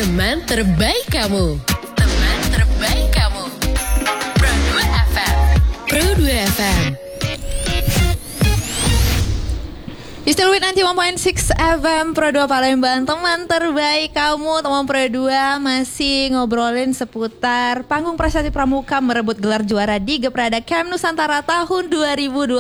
Teman terbaik kamu. Teman terbaik kamu. Pro 2 FM. Pro 2 FM. You still with 91.6 FM Pro 2 Palembang. Teman terbaik kamu, teman Pro 2 masih ngobrolin seputar panggung prestasi pramuka merebut gelar juara di Geprada Camp Nusantara tahun 2026.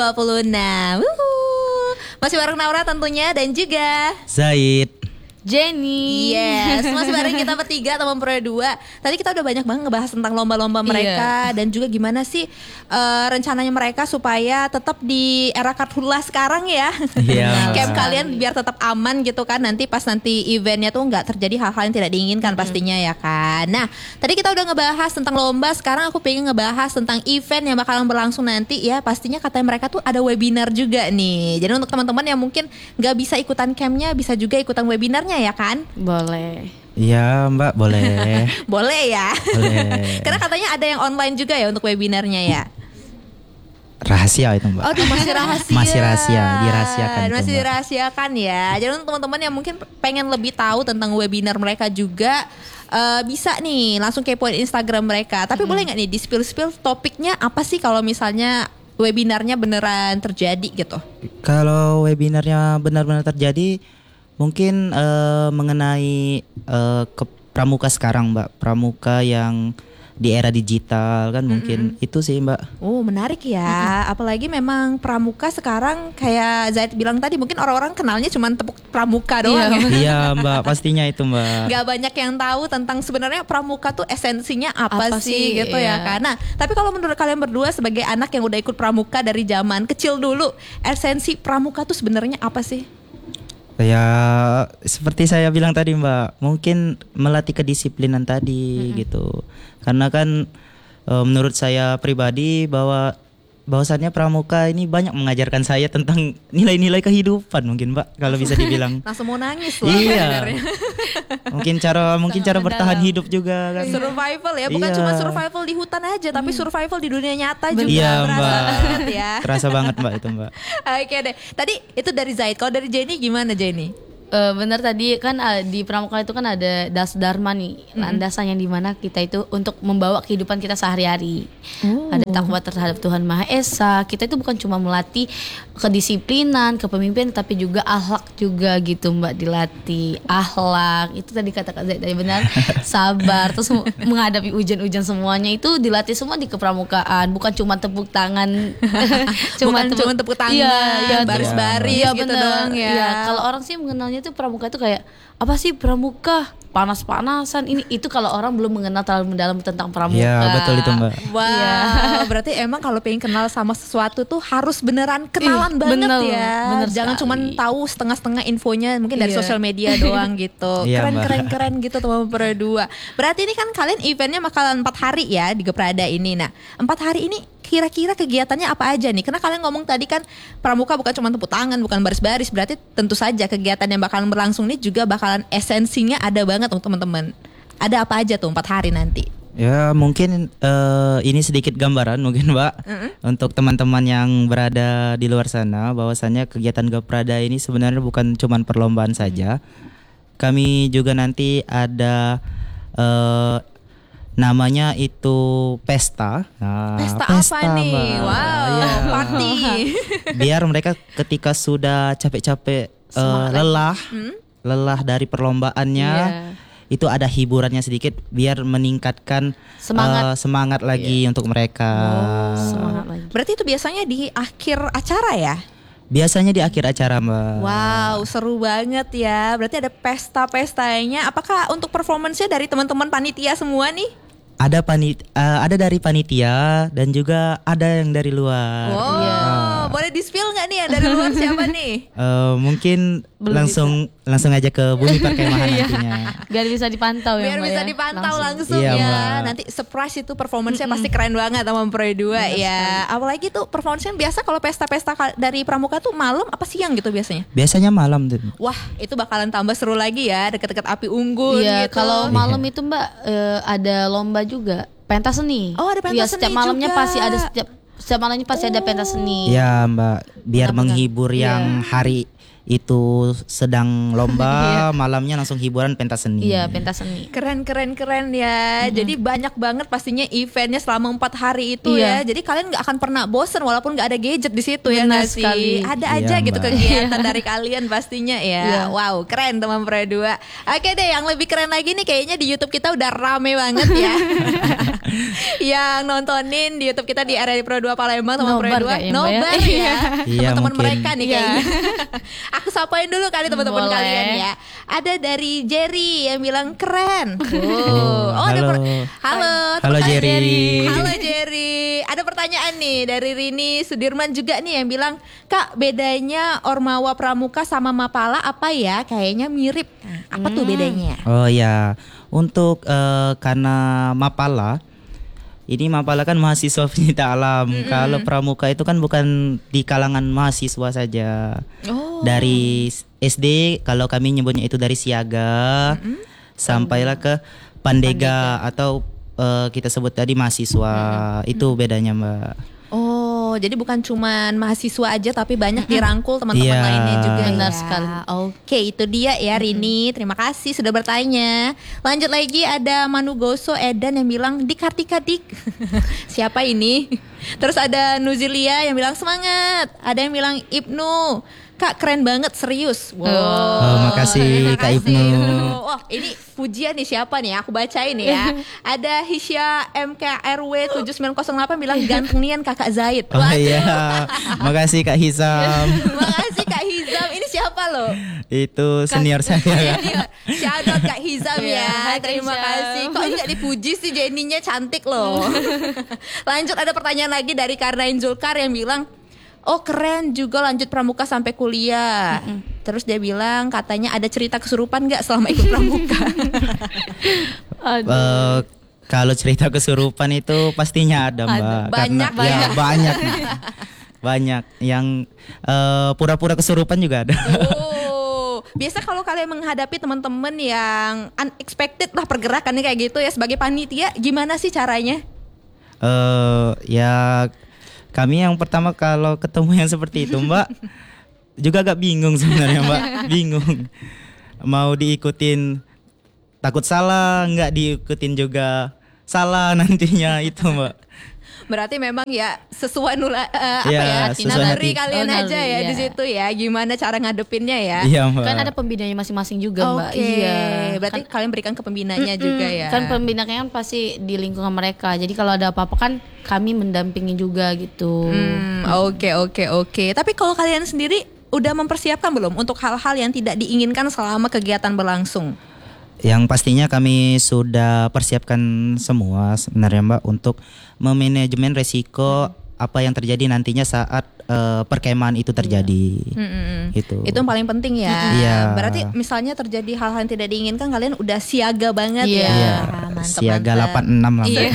Masih bareng Naura tentunya dan juga Zaid, Jenny. Yes, masih bareng kita bertiga teman Pro 2. Tadi kita udah banyak banget ngebahas tentang lomba-lomba mereka dan juga gimana sih rencananya mereka supaya tetap di era karhutlah sekarang ya. Camp kalian biar tetap aman gitu kan. Nanti pas nanti eventnya tuh nggak terjadi hal-hal yang tidak diinginkan pastinya ya kan. Nah, tadi kita udah ngebahas tentang lomba. Sekarang aku pengen ngebahas tentang event yang bakalan berlangsung nanti ya. Pastinya katanya mereka tuh ada webinar juga nih. Jadi untuk teman-teman yang mungkin nggak bisa ikutan campnya, bisa juga ikutan webinarnya ya kan? Boleh. iya Mbak, boleh. Boleh ya. Boleh. Karena katanya ada yang online juga ya untuk webinarnya ya. Rahasia itu Mbak. Oh, masih rahasia. Masih rahasia, dirahasiakan itu, Masih Mbak. dirahasiakan ya. Jadi untuk teman-teman yang mungkin pengen lebih tahu tentang webinar mereka juga bisa nih langsung kepoin Instagram mereka. Tapi boleh nggak nih di spill topiknya apa sih kalau misalnya webinarnya beneran terjadi gitu? Kalau webinarnya benar-benar terjadi, mungkin mengenai ke pramuka sekarang Mbak, pramuka yang di era digital kan mungkin itu sih Mbak. Oh, menarik ya. Apalagi memang pramuka sekarang kayak Zaid bilang tadi, mungkin orang-orang kenalnya cuma tepuk pramuka doang ya. Iya Mbak, pastinya itu Mbak. Gak banyak yang tahu tentang sebenarnya pramuka tuh esensinya apa sih gitu ya kan. Nah, tapi kalau menurut kalian berdua sebagai anak yang udah ikut pramuka dari zaman kecil dulu, esensi pramuka tuh sebenarnya apa sih? Ya seperti saya bilang tadi Mbak, mungkin melatih kedisiplinan tadi gitu. Karena kan menurut saya pribadi bahwasannya pramuka ini banyak mengajarkan saya tentang nilai-nilai kehidupan mungkin Mbak, kalau bisa dibilang. Langsung mau nangis lah. Iya. mungkin cara bertahan hidup juga kan. Survival ya, bukan cuma survival di hutan aja, tapi survival di dunia nyata juga. Iya berasa Mbak. banget ya. Terasa banget Mbak itu Mbak. Oke deh. Tadi itu dari Zaid. Kalau dari Jenny gimana Jenny? Benar tadi kan di pramuka itu kan ada das dharma nih, landasan yang dimana kita itu untuk membawa kehidupan kita sehari-hari. Ada takwa terhadap Tuhan Maha Esa. Kita itu bukan cuma melatih kedisiplinan, kepemimpinan, tapi juga akhlak juga gitu Mbak, dilatih akhlak. Itu tadi kata Kak Zaid tadi benar, sabar, terus menghadapi ujian-ujian semuanya itu dilatih semua di kepramukaan, bukan cuma tepuk tangan. Cuma tepuk tangan, baris-baris gitu bener. doang ya. Iya, kalau orang sih mengenalnya itu pramuka itu kayak apa sih pramuka? Panas-panasan ini itu kalau orang belum mengenal terlalu mendalam tentang pramuka. Iya betul itu Mbak. Wah, berarti emang kalau pengen kenal sama sesuatu tuh harus beneran kenalan banget ya. Bener Jangan cuma tahu setengah-setengah infonya mungkin dari sosial media doang gitu. Iya, Keren gitu teman Pro 2. Berarti ini kan kalian eventnya bakalan 4 hari ya di Geprada ini. Nah, 4 hari ini kira-kira kegiatannya apa aja nih? Karena kalian ngomong tadi kan pramuka bukan cuma tepuk tangan, bukan baris-baris. Berarti tentu saja kegiatan yang bakalan berlangsung ini juga bakalan esensinya ada banget untuk teman-teman. Ada apa aja tuh 4 hari nanti? Ya mungkin ini sedikit gambaran mungkin Mbak untuk teman-teman yang berada di luar sana, bahwasannya kegiatan Geprada ini sebenarnya bukan cuma perlombaan saja. Kami juga nanti ada namanya itu pesta. Nah, Pesta apa nih? Mbak. Wow, Iya. party. Biar mereka ketika sudah capek-capek lelah dari perlombaannya, itu ada hiburannya sedikit biar meningkatkan semangat lagi untuk mereka. Semangat lagi. Berarti itu biasanya di akhir acara ya? Biasanya di akhir acara Mbak. Wow, seru banget ya. Berarti ada pesta-pestanya. Apakah untuk performance-nya dari teman-teman panitia semua nih? Ada dari panitia dan juga ada yang dari luar. Wow, boleh di-spill nggak nih yang dari luar siapa nih? Mungkin langsung aja ke Bumi Perkemahan nantinya. Biar bisa dipantau ya Biar Mbak bisa ya. dipantau langsung Iya, ya. Mbak. Nanti surprise itu performance-nya pasti keren banget sama Pro 2 ya. Apalagi tuh performance-nya biasa kalau pesta-pesta dari pramuka tuh malam apa siang gitu biasanya? Biasanya malam tuh. Wah, itu bakalan tambah seru lagi ya, deket-deket api unggun Iya, gitu. kalau malam itu Mbak ada lomba juga, pentas seni. Oh, ada pentas setiap seni malamnya juga. pasti ada setiap malamnya pasti ada pentas seni. Ya Mbak, biar menghibur yang hari itu sedang lomba, malamnya langsung hiburan pentas seni. Iya, pentas seni. Keren ya. Jadi banyak banget pastinya eventnya selama 4 hari itu ya. Jadi kalian nggak akan pernah bosen walaupun nggak ada gadget di situ ya Benar nggak sih? sekali. Ada Iya, aja gitu Mbak. kegiatan dari kalian pastinya ya. Iya. Wow, keren teman Pro 2. Oke deh, yang lebih keren lagi nih kayaknya di YouTube kita udah rame banget ya. Yang nontonin di YouTube kita di RRI Pro 2 Palembang teman Pro Nobar 2. kayaknya, Mbak, ya. Nobar ya. Iya, Teman-teman mungkin. mereka nih Iya. kayaknya. Aku sapain dulu kali teman-teman Boleh. kalian ya. Ada dari Jerry yang bilang keren. Halo. Halo. Halo, Jerry. Halo Jerry. Ada pertanyaan nih dari Rini Sudirman juga nih yang bilang, "Kak, bedanya Ormawa Pramuka sama Mapala apa ya? Kayaknya mirip." Nah, apa tuh bedanya? Oh ya, untuk karena Mapala, ini Mapala kan mahasiswa pencinta alam. Kalau Pramuka itu kan bukan di kalangan mahasiswa saja. Oh. Dari SD, kalau kami nyebutnya itu dari siaga, sampailah ke pandega atau kita sebut tadi mahasiswa. Itu bedanya, Mbak. Oh, jadi bukan cuman mahasiswa aja tapi banyak dirangkul teman-teman Iya. lainnya juga. Benar ya. sekali. Oke, itu dia ya Rini. Terima kasih sudah bertanya. Lanjut lagi ada Manu Goso Edan yang bilang Dik Kartika Dik. Siapa ini? Terus ada Nuzilia yang bilang semangat. Ada yang bilang Ibnu. Kak keren banget serius. Wow. Oh, makasih, Kak Makasih. Ibnu. Wah, ini pujian nih siapa nih? Aku bacain ya. Ada Hisya MKRW 7908 bilang ganteng nian Kakak Zaid. Oh iya, makasih Kak Hisam. Makasih Kak Hizam. Ini siapa loh? Itu senior saya. Kak. Shout out Kak Hizam Iya, ya. Kak Terima Hizam. kasih. Kok ini gak dipuji sih, Jenny-nya cantik loh. Lanjut ada pertanyaan lagi dari Karnain Zulkar yang bilang, "Oh keren juga lanjut pramuka sampai kuliah." Terus dia bilang katanya ada cerita kesurupan gak selama ikut pramuka? Kalau cerita kesurupan itu pastinya ada, Mbak. Banyak, Ya, banyak. Banyak yang pura-pura kesurupan juga ada. Oh, biasa kalau kalian menghadapi teman-teman yang unexpected lah pergerakannya kayak gitu ya sebagai panitia, gimana sih caranya? Ya kami yang pertama kalau ketemu yang seperti itu, Mbak, juga agak bingung sebenarnya, Mbak. Bingung. Mau diikutin takut salah, nggak diikutin juga salah nantinya itu, Mbak. Berarti memang ya sesuai apa Iya, ya, sesuai naluri hati. kalian Oh, aja naluri, ya iya. di situ ya. Gimana cara ngadepinnya ya? Iya, Mbak. Kan ada pembinanya masing-masing juga, Mbak. Oke, Iya. berarti Kan- kalian berikan ke pembinanya juga ya. Kan pembinanya kan pasti di lingkungan mereka. Jadi kalau ada apa-apa kan kami mendampingi juga gitu. Oke. Tapi kalau kalian sendiri udah mempersiapkan belum untuk hal-hal yang tidak diinginkan selama kegiatan berlangsung? Yang pastinya kami sudah persiapkan semua sebenarnya, Mbak, untuk memanajemen resiko apa yang terjadi nantinya saat perkemahan itu terjadi. Itu. Itu yang paling penting ya. Iya. Berarti misalnya terjadi hal-hal yang tidak diinginkan, kalian udah siaga banget Iya. ya. Iya. Mantap, Siaga mantap. 86 lah, Mbak. Iya.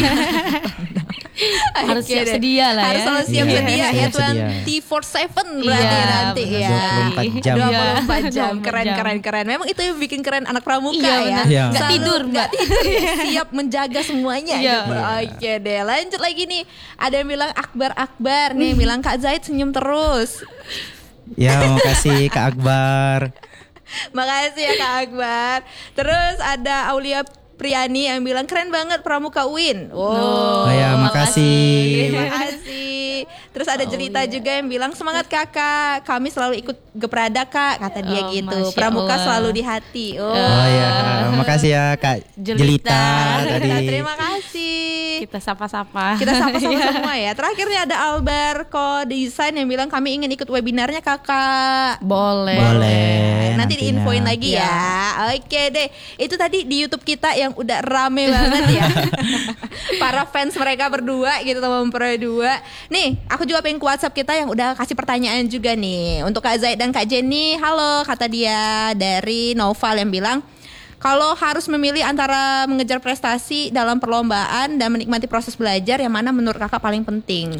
Harus Oke siap deh. sedia lah ya. Harus selalu siap Iya, sedia ya, siap sedia. 24/7 berarti Iya, nanti benar ya. 24 jam. 24 jam. 24 Keren. Memang itu yang bikin keren anak pramuka Iya, ya. benar. Iya. Nggak Selalu tidur, nggak Mbak. tidur ya. Siap menjaga semuanya Iya. gitu. Oke deh, lanjut lagi nih. Ada yang bilang Akbar nih, bilang Kak Zaid senyum terus. Ya, makasih Kak Akbar. Makasih ya Kak Akbar. Terus ada Aulia Priani yang bilang keren banget pramuka UIN. Oh ya, makasih. Terima kasih. Terus ada Jelita juga yang bilang semangat kakak, kami selalu ikut geprada kak, kata dia Oh, gitu. Masya Pramuka Allah. selalu di hati. Oh ya, makasih ya Kak Jelita. Jelita tadi. Terima kasih. Kita sapa-sapa. Kita sapa-sapa Iya. semua ya. Terakhirnya ada Alberco Design yang bilang kami ingin ikut webinarnya kakak. Boleh. Boleh. Nanti nantinya. diinfoin lagi ya. Oke deh. Itu tadi di YouTube kita yang udah rame banget ya. Para fans mereka berdua gitu teman Pro 2. Nih, aku juga pengen ke WhatsApp kita yang udah kasih pertanyaan juga nih. Untuk Kak Zaid dan Kak Jenny, halo kata dia dari Noval yang bilang kalau harus memilih antara mengejar prestasi dalam perlombaan dan menikmati proses belajar, yang mana menurut kakak paling penting?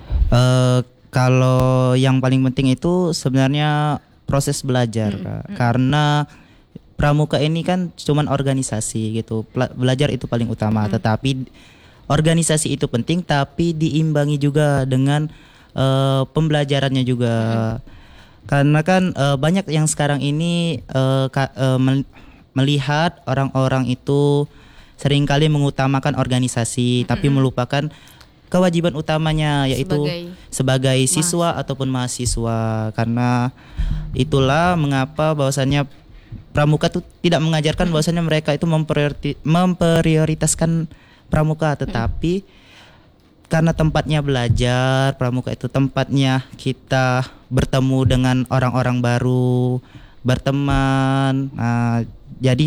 Kalau yang paling penting itu sebenarnya proses belajar, Kak. Karena pramuka ini kan cuman organisasi gitu. Belajar itu paling utama, tetapi organisasi itu penting tapi diimbangi juga dengan pembelajarannya juga. Karena kan banyak yang sekarang ini melihat orang-orang itu seringkali mengutamakan organisasi tapi melupakan kewajiban utamanya, yaitu sebagai siswa ataupun mahasiswa. Karena itulah mengapa bahwasannya pramuka itu tidak mengajarkan bahwasannya mereka itu memprioritaskan pramuka, tetapi karena tempatnya belajar, pramuka itu tempatnya kita bertemu dengan orang-orang baru, berteman. Jadi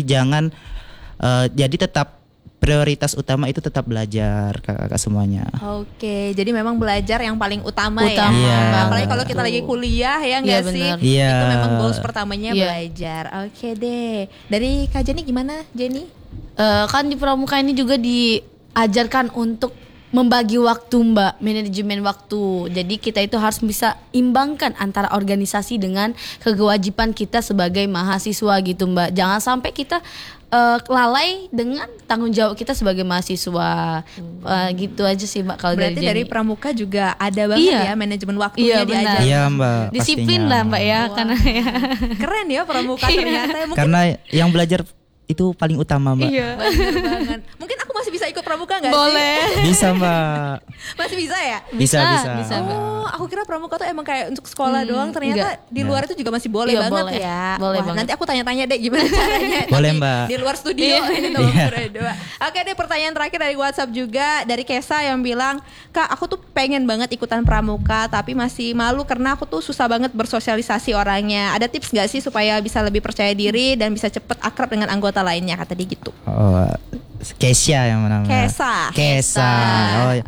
jadi tetap prioritas utama itu tetap belajar, kakak semuanya. Oke, jadi memang belajar yang paling utama ya. Iya. Apalagi kalau kita lagi kuliah ya nggak Iya, sih? benar. Iya. Itu memang goals pertamanya Iya. belajar. Oke deh. Dari Kak Jenny gimana, Jenny? Kan di pramuka ini juga diajarkan untuk membagi waktu, Mbak, manajemen waktu. Jadi kita itu harus bisa imbangkan antara organisasi dengan kewajiban kita sebagai mahasiswa gitu, Mbak. Jangan sampai kita lalai dengan tanggung jawab kita sebagai mahasiswa. Gitu aja sih, Mbak, kalau Berarti dari Jenny. pramuka juga ada banget Iya. ya manajemen waktunya Iya, benar. diajar. Iya, Mbak. Disiplin pastinya. lah, Mbak ya, Wah. karena ya. Keren ya pramuka ternyata. Mungkin Karena yang belajar itu paling utama, Mbak. Iya. bener banget. Mungkin aku masih bisa ikut pramuka nggak sih? Boleh. Bisa, Mbak. Masih bisa ya? Bisa. Bisa, Mbak. Oh, aku kira pramuka tuh emang kayak untuk sekolah doang. Ternyata enggak. di luar itu juga masih boleh Iya, banget boleh. ya. Boleh Wah, banget. nanti aku tanya-tanya deh gimana caranya. Boleh, Tapi Mbak. Di luar studio ini nomor dua. Oke deh, pertanyaan terakhir dari WhatsApp juga dari Kesa yang bilang, Kak, aku tuh pengen banget ikutan pramuka tapi masih malu karena aku tuh susah banget bersosialisasi orangnya. Ada tips nggak sih supaya bisa lebih percaya diri dan bisa cepet akrab dengan anggota lainnya, kata dia gitu. Oh, Kesia yang mana? Kesa. Kesa. Oh, ya.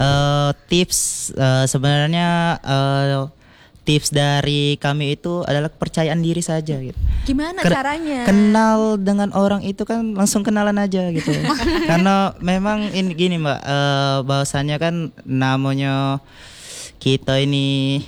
Tips sebenarnya tips dari kami itu adalah kepercayaan diri saja gitu. Gimana Ken- caranya? Kenal dengan orang itu kan langsung kenalan aja gitu. Karena memang ini gini, Mbak, bahwasannya kan namanya kita ini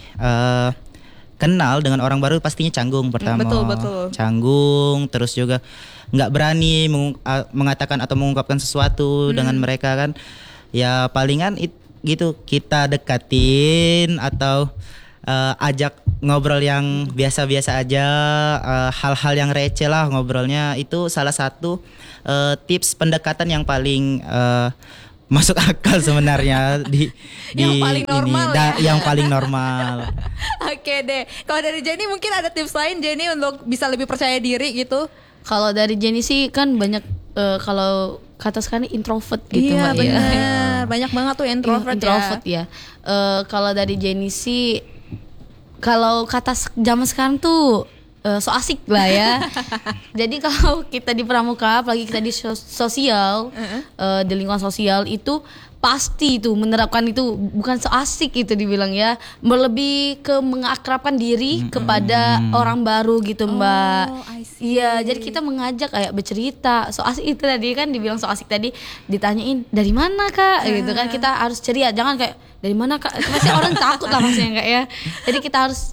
kenal dengan orang baru pastinya canggung pertama. Betul. Canggung, terus juga nggak berani mengatakan atau mengungkapkan sesuatu dengan mereka kan. Ya palingan gitu kita dekatin atau ajak ngobrol yang biasa-biasa aja, hal-hal yang receh lah ngobrolnya. Itu salah satu tips pendekatan yang paling masuk akal sebenarnya di Yang paling normal ya? Yang paling normal. Oke deh. Kalau dari Jenny mungkin ada tips lain Jenny untuk bisa lebih percaya diri gitu. Kalau dari Jenny sih kan banyak kalau kata sekarang introvert gitu, Iya Mbak, ya. benar. Banyak banget tuh introvert ya. Kalau dari Jenny sih, kalau kata zaman sekarang tuh so asik lah ya. Jadi kalau kita di pramuka, apalagi kita di sosial, di lingkungan sosial itu pasti itu menerapkan itu bukan so asik itu dibilang ya, lebih ke mengakrabkan diri kepada orang baru gitu, Mbak. I see. Iya, jadi kita mengajak kayak bercerita. So asik itu tadi kan dibilang so asik tadi, ditanyain dari mana, Kak? Gitu kan kita harus ceria, jangan kayak dari mana, Kak? Itu pasti orang takut lah maksudnya, Kak ya. Jadi kita harus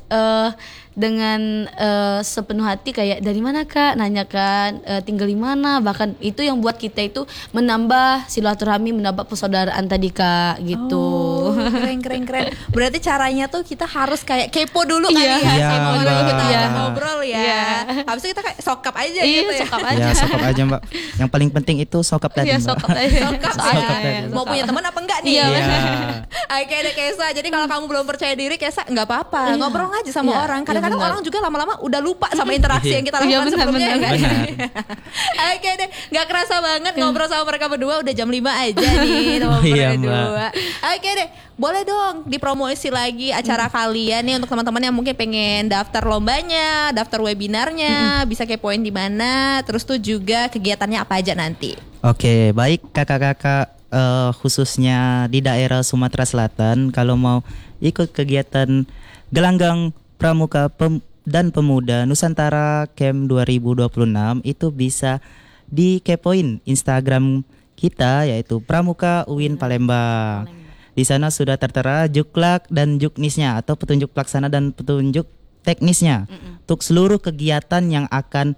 dengan sepenuh hati kayak dari mana, Kak, nanyakan tinggal di mana, bahkan itu yang buat kita itu menambah silaturahmi, menambah persaudaraan tadi, Kak, gitu. Oh, keren. Berarti caranya tuh kita harus kayak kepo dulu Iya. kali ya. Iya, Kepo dulu Mbak. kita Iya. ngobrol ya. Iya. Habis itu kita kayak sokap aja Iya, gitu ya. sokap aja. Ya sokap aja, Mbak. Yang paling penting itu sokap tadi, Iya, Mbak. sokap aja. Sokap So ya. asik, iya, Mau sokap. punya teman apa enggak nih? Iya, Iya. Oke deh Kesa, jadi kalau kamu belum percaya diri Kesa nggak apa-apa, ngobrol aja sama Iya, orang. iya, Kadang-kadang benar. orang juga lama-lama udah lupa sama interaksi yang kita Iya, lakukan benar, sebelumnya benar, ya nggak? benar. Oke deh, nggak kerasa banget ngobrol sama mereka berdua, udah jam 5 aja nih nomor Iya, berdua. Oke deh, boleh dong dipromosi lagi acara kalian nih untuk teman-teman yang mungkin pengen daftar lombanya, daftar webinarnya, bisa kepoin di mana, terus tuh juga kegiatannya apa aja nanti. Oke, baik kakak-kakak khususnya di daerah Sumatera Selatan, kalau mau ikut kegiatan Gelanggang Pramuka dan Pemuda Nusantara Camp 2026 itu bisa dikepoin Instagram kita yaitu Pramuka UIN Palembang. Di sana sudah tertera juklak dan juknisnya atau petunjuk pelaksana dan petunjuk teknisnya untuk seluruh kegiatan yang akan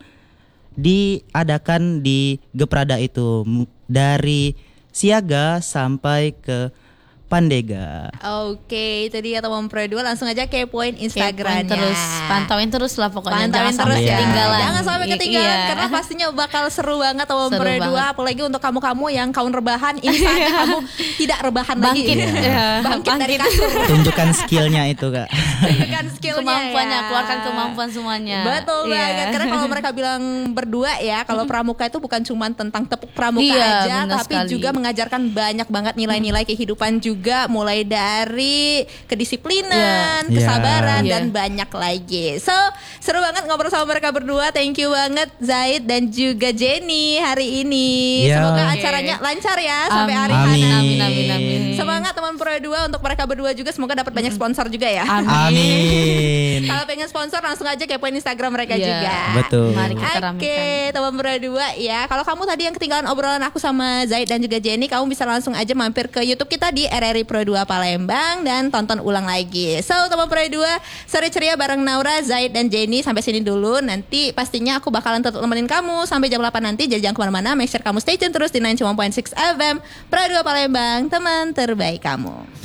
diadakan di Geprada itu, dari siaga sampai ke Pandega. Oke, itu dia teman Pro 2, langsung aja kepoin Instagramnya. Pantauin terus lah pokoknya. Pantauin Jangan terus sampai ya. ketinggalan. Jangan sampai ketinggalan Iya. karena pastinya bakal seru banget teman Seru Pro 2, banget. apalagi untuk kamu-kamu yang kaum rebahan, ini saatnya kamu tidak rebahan Bangkit. lagi. Iya. Bangkit dari Bangkit. kasur. Tunjukkan skillnya itu Kak. Tunjukkan skillnya Kemampuannya, ya. keluarkan kemampuan semuanya. Betul Iya. banget. Karena kalau mereka bilang berdua ya, kalau pramuka itu bukan cuma tentang tepuk pramuka Iya, aja, benar tapi sekali. juga mengajarkan banyak banget nilai-nilai kehidupan juga, mulai dari kedisiplinan, Iya. kesabaran, Iya. dan banyak lagi. So, seru banget ngobrol sama mereka berdua. Thank you banget Zaid dan juga Jenny hari ini. Iya. Semoga Oke. acaranya lancar ya sampai hari Amin. Amin, amin, amin. Semangat teman Pro 2 untuk mereka berdua juga, semoga dapat banyak sponsor juga ya. Amin. Kalau pengen sponsor langsung aja kepoin Instagram mereka Iya. juga. Betul. Mari kita Oke, ramekan. teman berdua ya. Kalau kamu tadi yang ketinggalan obrolan aku sama Zaid dan juga Jenny, kamu bisa langsung aja mampir ke YouTube kita di RRI Pro 2 Palembang dan tonton ulang lagi. So, teman Pro 2, sore ceria bareng Naura, Zaid dan Jenny sampai sini dulu. Nanti pastinya aku bakalan tetap nemenin kamu sampai jam 8 nanti. Jadi jangan kemana-mana. Make sure kamu stay tune terus di 91.6 FM Pro 2 Palembang, teman terbaik kamu.